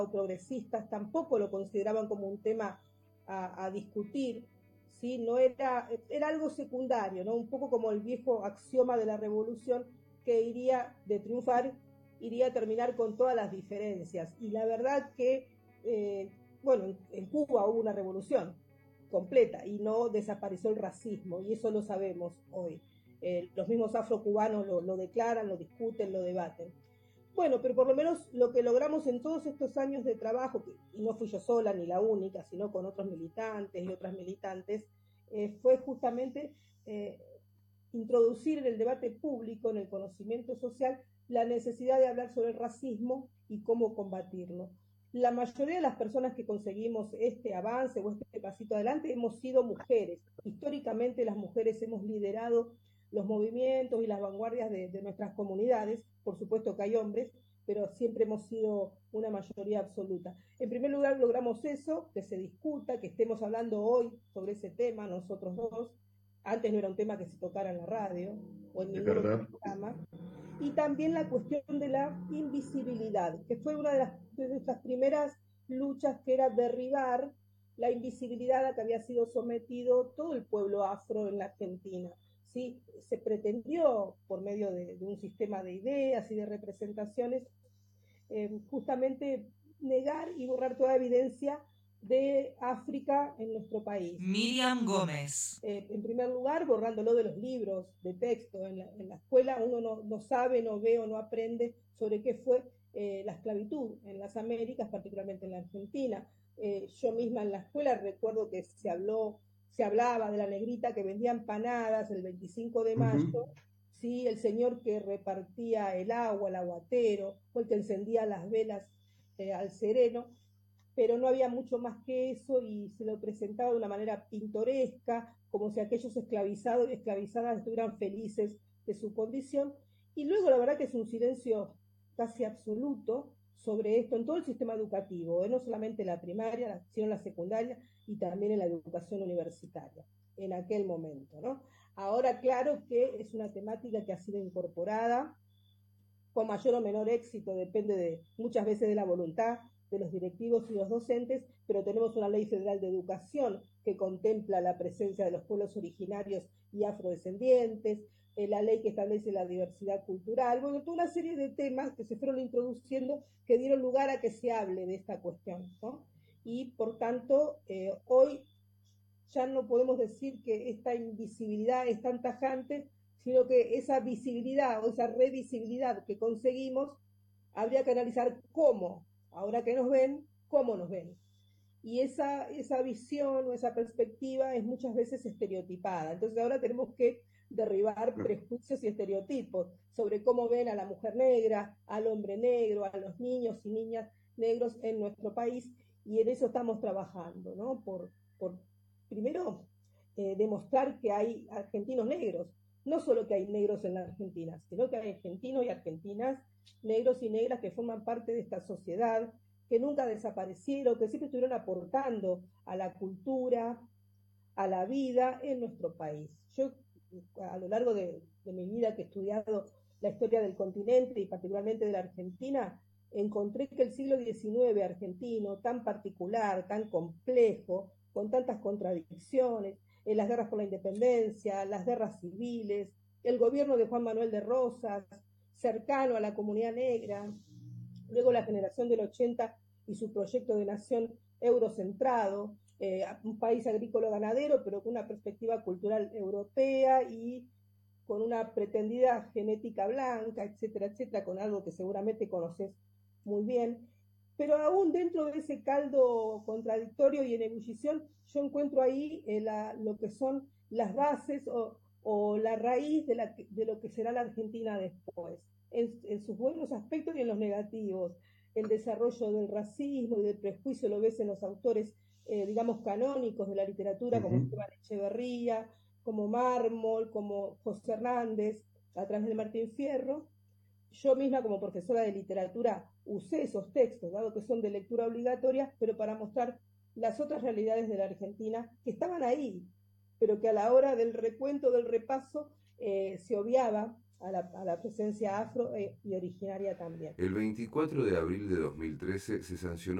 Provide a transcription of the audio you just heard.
progresistas tampoco lo consideraban como un tema a discutir, ¿sí? No era algo secundario, ¿no? Un poco como el viejo axioma de la revolución que iría de triunfar, iría a terminar con todas las diferencias. Y la verdad que, bueno, en Cuba hubo una revolución completa y no desapareció el racismo, y eso lo sabemos hoy. Los mismos afrocubanos lo declaran, lo discuten, lo debaten. Bueno, pero por lo menos lo que logramos en todos estos años de trabajo, y no fui yo sola ni la única, sino con otros militantes y otras militantes, fue justamente eh, introducir en el debate público, en el conocimiento social, la necesidad de hablar sobre el racismo y cómo combatirlo. La mayoría de las personas que conseguimos este avance o este pasito adelante hemos sido mujeres. Históricamente las mujeres hemos liderado los movimientos y las vanguardias de nuestras comunidades. Por supuesto que hay hombres, pero siempre hemos sido una mayoría absoluta. En primer lugar, logramos eso, que se discuta, que estemos hablando hoy sobre ese tema, nosotros dos. Antes no era un tema que se tocara en la radio o en Es ningún otro verdad. programa. Y también la cuestión de la invisibilidad, que fue una de nuestras primeras luchas, que era derribar la invisibilidad a la que había sido sometido todo el pueblo afro en la Argentina. ¿Sí? Se pretendió, por medio de un sistema de ideas y de representaciones, justamente negar y borrar toda evidencia de África en nuestro país. Miriam Gómez. En primer lugar, borrándolo de los libros de texto. En la escuela uno no sabe, no ve o no aprende sobre qué fue la esclavitud en las Américas, particularmente en la Argentina. Yo misma en la escuela recuerdo que se hablaba de la negrita que vendía empanadas el 25 de mayo, ¿sí? El señor que repartía el agua, el aguatero, o el que encendía las velas al sereno, pero no había mucho más que eso, y se lo presentaba de una manera pintoresca, como si aquellos esclavizados y esclavizadas estuvieran felices de su condición. Y luego la verdad que es un silencio casi absoluto sobre esto en todo el sistema educativo, no solamente en la primaria, sino en la secundaria y también en la educación universitaria, en aquel momento, ¿no? Ahora, claro que es una temática que ha sido incorporada con mayor o menor éxito, depende muchas veces de la voluntad de los directivos y los docentes, pero tenemos una ley federal de educación que contempla la presencia de los pueblos originarios y afrodescendientes, la ley que establece la diversidad cultural, bueno, toda una serie de temas que se fueron introduciendo que dieron lugar a que se hable de esta cuestión, ¿no? Y por tanto, hoy ya no podemos decir que esta invisibilidad es tan tajante, sino que esa visibilidad o esa revisibilidad que conseguimos, habría que analizar cómo, ahora que nos ven, cómo nos ven. Y esa visión o esa perspectiva es muchas veces estereotipada. Entonces ahora tenemos que derribar prejuicios y estereotipos sobre cómo ven a la mujer negra, al hombre negro, a los niños y niñas negros en nuestro país, y en eso estamos trabajando, ¿no? Por primero, demostrar que hay argentinos negros, no solo que hay negros en la Argentina, sino que hay argentinos y argentinas, negros y negras, que forman parte de esta sociedad, que nunca desaparecieron, que siempre estuvieron aportando a la cultura, a la vida en nuestro país. Yo, a lo largo de mi vida, que he estudiado la historia del continente y particularmente de la Argentina, encontré que el siglo XIX argentino, tan particular, tan complejo, con tantas contradicciones, en las guerras por la independencia, las guerras civiles, el gobierno de Juan Manuel de Rosas, cercano a la comunidad negra, luego la generación del 80 y su proyecto de nación eurocentrado, un país agrícola ganadero, pero con una perspectiva cultural europea y con una pretendida genética blanca, etcétera, etcétera, con algo que seguramente conoces muy bien. Pero aún dentro de ese caldo contradictorio y en ebullición, yo encuentro ahí lo que son las bases o la raíz de lo que será la Argentina después, en sus buenos aspectos y en los negativos. El desarrollo del racismo y del prejuicio lo ves en los autores, digamos, canónicos de la literatura, como Esteban Echeverría, como Mármol, como José Hernández, a través de Martín Fierro. Yo misma, como profesora de literatura, usé esos textos, dado que son de lectura obligatoria, pero para mostrar las otras realidades de la Argentina que estaban ahí, pero que a la hora del recuento, del repaso, se obviaba a la presencia afro y originaria también. El 24 de abril de 2013 se sancionó